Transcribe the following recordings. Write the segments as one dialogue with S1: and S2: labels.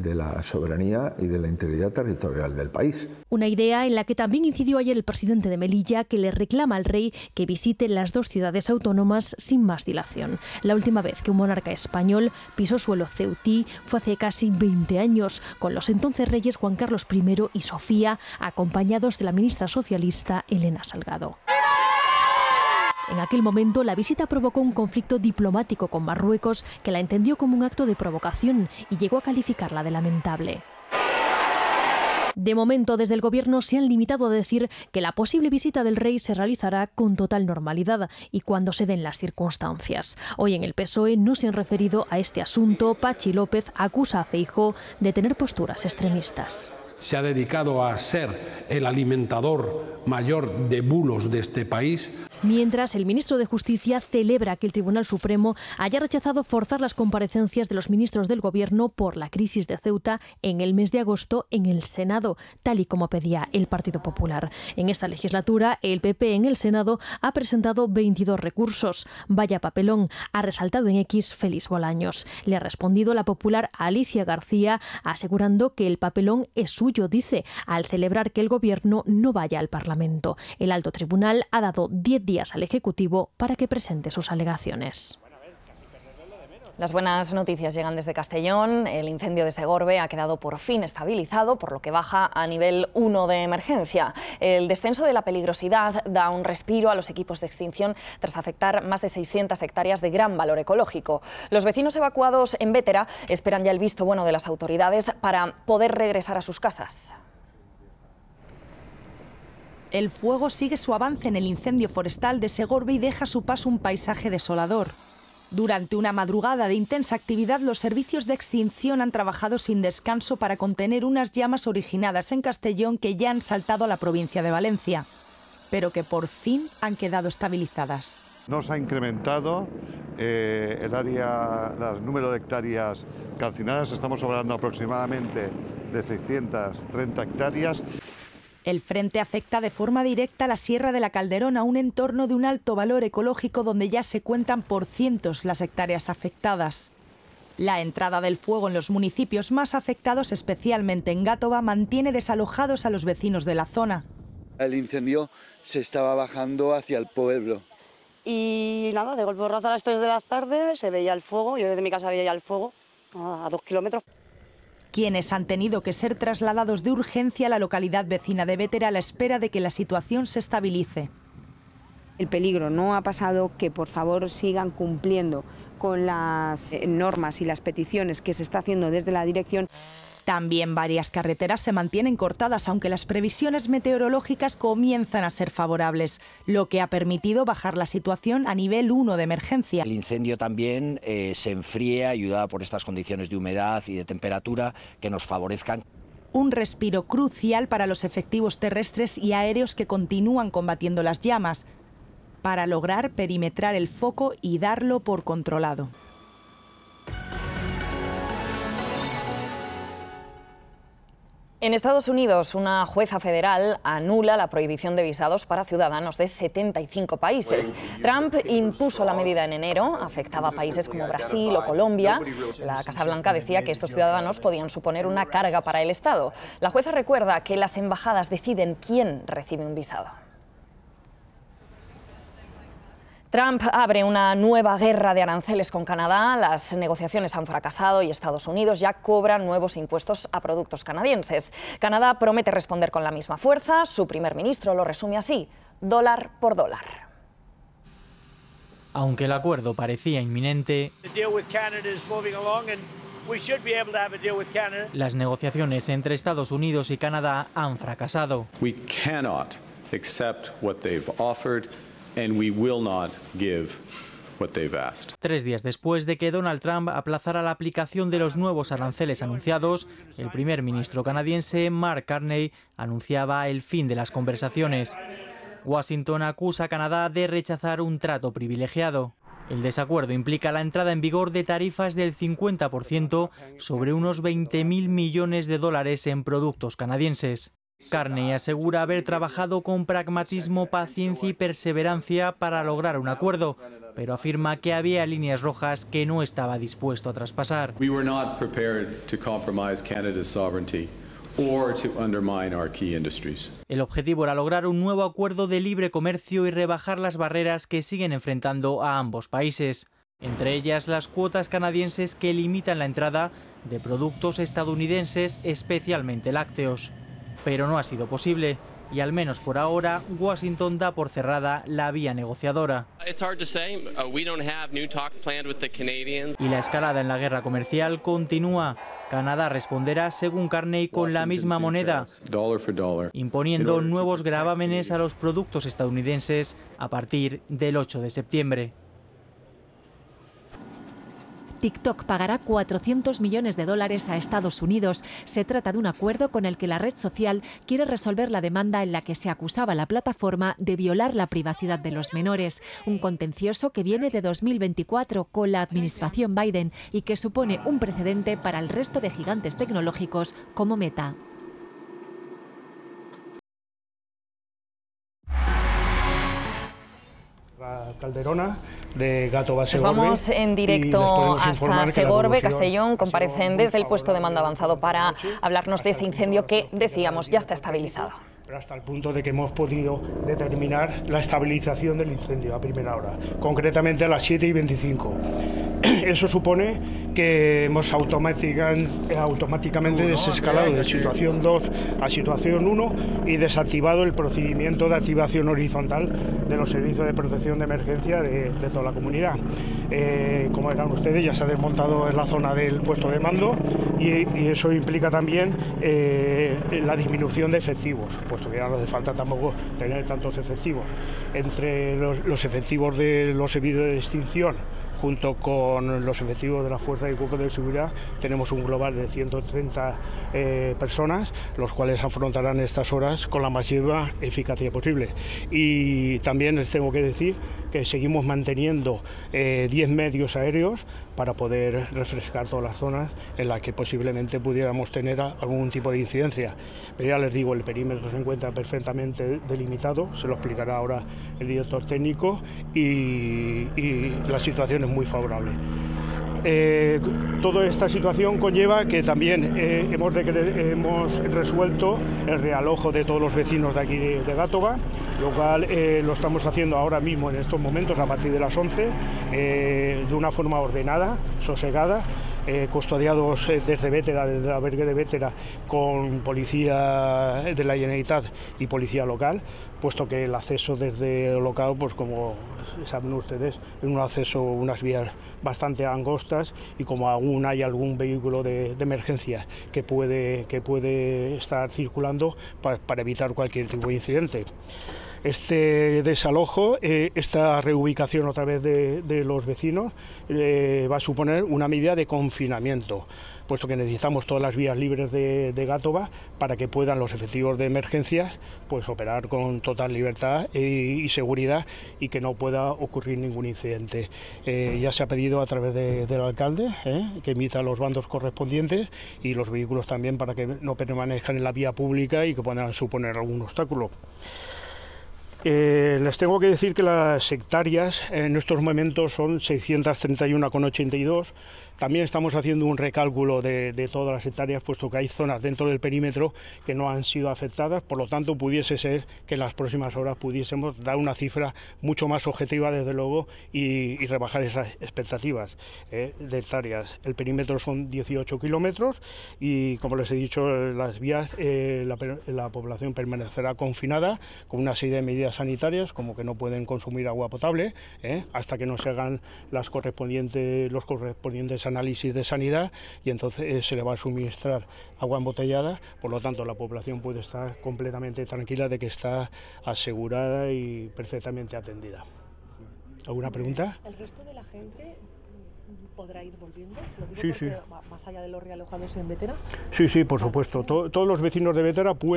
S1: de la soberanía y de la integridad territorial del país.
S2: Una idea en la que también incidió ayer el presidente de Melilla, que le reclama al rey que visite las dos ciudades autónomas sin más dilación. La última vez que un monarca español pisó suelo ceutí fue hace casi 20 años, con los entonces reyes Juan Carlos I y Sofía, acompañados de la ministra socialista Elena Salgado. En aquel momento, la visita provocó un conflicto diplomático con Marruecos, que la entendió como un acto de provocación y llegó a calificarla de lamentable. De momento, desde el Gobierno se han limitado a decir que la posible visita del rey se realizará con total normalidad y cuando se den las circunstancias. Hoy en el PSOE no se han referido a este asunto. Pachi López acusa a Feijóo de tener posturas extremistas.
S3: Se ha dedicado a ser el alimentador mayor de bulos de este país.
S2: Mientras, el ministro de Justicia celebra que el Tribunal Supremo haya rechazado forzar las comparecencias de los ministros del Gobierno por la crisis de Ceuta en el mes de agosto en el Senado, tal y como pedía el Partido Popular. En esta legislatura, el PP en el Senado ha presentado 22 recursos. Vaya papelón, ha resaltado en X Félix Bolaños. Le ha respondido la popular Alicia García, asegurando que el papelón es suyo, dice, al celebrar que el Gobierno no vaya al Parlamento. El alto tribunal ha dado 10 días al Ejecutivo para que presente sus alegaciones.
S4: Las buenas noticias llegan desde Castellón. El incendio de Segorbe ha quedado por fin estabilizado, por lo que baja a nivel 1 de emergencia. El descenso de la peligrosidad da un respiro a los equipos de extinción tras afectar más de 600 hectáreas de gran valor ecológico. Los vecinos evacuados en Bétera esperan ya el visto bueno de las autoridades para poder regresar a sus casas.
S5: El fuego sigue su avance en el incendio forestal de Segorbe y deja a su paso un paisaje desolador. Durante una madrugada de intensa actividad, los servicios de extinción han trabajado sin descanso para contener unas llamas originadas en Castellón que ya han saltado a la provincia de Valencia, pero que por fin han quedado estabilizadas.
S6: Nos ha incrementado el número de hectáreas calcinadas, estamos hablando aproximadamente de 630 hectáreas.
S5: El frente afecta de forma directa a la Sierra de la Calderona, un entorno de un alto valor ecológico donde ya se cuentan por cientos las hectáreas afectadas. La entrada del fuego en los municipios más afectados, especialmente en Gátova, mantiene desalojados a los vecinos de la zona.
S7: El incendio se estaba bajando hacia el pueblo.
S8: Y nada, de golpe borrazo a las 3 de la tarde se veía el fuego, yo desde mi casa veía ya el fuego a 2 kilómetros.
S5: Quienes han tenido que ser trasladados de urgencia a la localidad vecina de Bétera a la espera de que la situación se estabilice.
S9: El peligro no ha pasado, que por favor sigan cumpliendo con las normas y las peticiones que se está haciendo desde la dirección.
S5: También varias carreteras se mantienen cortadas, aunque las previsiones meteorológicas comienzan a ser favorables, lo que ha permitido bajar la situación a nivel 1 de emergencia.
S10: El incendio también se enfría, ayudada por estas condiciones de humedad y de temperatura que nos favorezcan.
S5: Un respiro crucial para los efectivos terrestres y aéreos que continúan combatiendo las llamas, para lograr perimetrar el foco y darlo por controlado.
S4: En Estados Unidos, una jueza federal anula la prohibición de visados para ciudadanos de 75 países. Trump impuso la medida en enero, afectaba a países como Brasil o Colombia. La Casa Blanca decía que estos ciudadanos podían suponer una carga para el Estado. La jueza recuerda que las embajadas deciden quién recibe un visado. Trump abre una nueva guerra de aranceles con Canadá. Las negociaciones han fracasado y Estados Unidos ya cobra nuevos impuestos a productos canadienses. Canadá promete responder con la misma fuerza. Su primer ministro lo resume así: dólar por dólar.
S11: Aunque el acuerdo parecía inminente, las negociaciones entre Estados Unidos y Canadá han fracasado.
S12: We cannot accept what they've offered. And we will not give what they've asked.
S11: 3 días después de que Donald Trump aplazara la aplicación de los nuevos aranceles anunciados, el primer ministro canadiense Mark Carney anunciaba el fin de las conversaciones. Washington acusa a Canadá de rechazar un trato privilegiado. El desacuerdo implica la entrada en vigor de tarifas del 50% sobre unos 20.000 millones de dólares en productos canadienses. Carney asegura haber trabajado con pragmatismo, paciencia y perseverancia para lograr un acuerdo, pero afirma que había líneas rojas que no estaba dispuesto a traspasar.
S12: We were not prepared to compromise Canada's sovereignty or to undermine our key industries.
S11: El objetivo era lograr un nuevo acuerdo de libre comercio y rebajar las barreras que siguen enfrentando a ambos países, entre ellas las cuotas canadienses que limitan la entrada de productos estadounidenses, especialmente lácteos. Pero no ha sido posible, y al menos por ahora, Washington da por cerrada la vía negociadora. Y la escalada en la guerra comercial continúa. Canadá responderá, según Carney, con la misma moneda, imponiendo nuevos gravámenes a los productos estadounidenses a partir del 8 de septiembre.
S13: TikTok pagará $400 millones a Estados Unidos. Se trata de un acuerdo con el que la red social quiere resolver la demanda en la que se acusaba a la plataforma de violar la privacidad de los menores. Un contencioso que viene de 2024 con la administración Biden y que supone un precedente para el resto de gigantes tecnológicos como Meta.
S14: Calderona de Gàtova,
S4: Segorbe. Pues vamos en directo hasta Segorbe, Castellón. Comparecen desde el puesto de mando avanzado para hablarnos de ese incendio que, decíamos, ya está estabilizado.
S14: Pero hasta el punto de que hemos podido determinar la estabilización del incendio a primera hora, concretamente a las 7:25. Eso supone que hemos automáticamente desescalado de situación 2 a situación 1 y desactivado el procedimiento de activación horizontal de los servicios de protección de emergencia de toda la comunidad. Como verán ustedes, ya se ha desmontado en la zona del puesto de mando y eso implica también la disminución de efectivos, puesto que ya no hace falta tampoco tener tantos efectivos. Entre los efectivos de los servicios de extinción junto con los efectivos de la Fuerza y Cuerpos de Seguridad, tenemos un global de 130 personas, los cuales afrontarán estas horas con la máxima eficacia posible. Y también les tengo que decir que seguimos manteniendo 10 medios aéreos para poder refrescar todas las zonas en las que posiblemente pudiéramos tener algún tipo de incidencia. Pero ya les digo, el perímetro se encuentra perfectamente delimitado, se lo explicará ahora el director técnico, y la situación es muy favorable. Toda esta situación conlleva que también hemos resuelto el realojo de todos los vecinos de aquí de Gàtova, lo cual lo estamos haciendo ahora mismo en estos momentos a partir de las 11, de una forma ordenada, sosegada, custodiados desde Bétera, desde el albergue de Bétera, con policía de la Generalitat y policía local, puesto que el acceso desde el local, pues como saben ustedes, es un acceso, unas vías bastante angostas, y como aún hay algún vehículo de emergencia que puede estar circulando para evitar cualquier tipo de incidente. Este desalojo, esta reubicación otra vez de los vecinos, va a suponer una medida de confinamiento, puesto que necesitamos todas las vías libres de Gàtova para que puedan los efectivos de emergencias pues operar con total libertad y seguridad, y que no pueda ocurrir ningún incidente. Ya se ha pedido a través del alcalde que emita los bandos correspondientes y los vehículos también, para que no permanezcan en la vía pública y que puedan suponer algún obstáculo. Les tengo que decir que las hectáreas en estos momentos son 631,82. También estamos haciendo un recálculo de todas las hectáreas, puesto que hay zonas dentro del perímetro que no han sido afectadas. Por lo tanto, pudiese ser que en las próximas horas pudiésemos dar una cifra mucho más objetiva, desde luego, y rebajar esas expectativas de hectáreas. El perímetro son 18 kilómetros y, como les he dicho, las vías, la población permanecerá confinada con una serie de medidas sanitarias, como que no pueden consumir agua potable hasta que no se hagan los correspondientes análisis de sanidad, y entonces se le va a suministrar agua embotellada. Por lo tanto, la población puede estar completamente tranquila de que está asegurada y perfectamente atendida. ¿Alguna pregunta?
S15: ¿El resto de la gente podrá ir volviendo? Lo digo
S14: sí,
S15: porque,
S14: sí.
S15: Más allá de los realojados en Bétera.
S14: Sí, por supuesto. Todos los vecinos de Bétera todos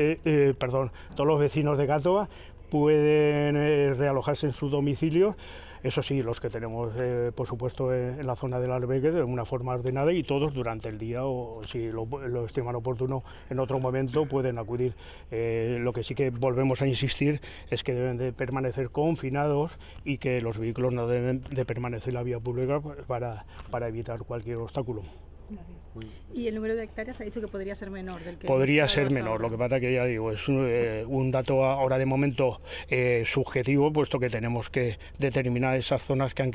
S14: los vecinos de Gàtova pueden realojarse en su domicilio. Eso sí, los que tenemos, por supuesto, en la zona del albergue de una forma ordenada, y todos durante el día, o si lo estiman oportuno en otro momento, pueden acudir. Lo que sí que volvemos a insistir es que deben de permanecer confinados y que los vehículos no deben de permanecer en la vía pública para evitar cualquier obstáculo.
S15: ¿Y el número de hectáreas ha dicho que podría ser menor del que
S14: podría ser menor, lo que pasa que ya digo, es un dato ahora de momento subjetivo, puesto que tenemos que determinar esas zonas que han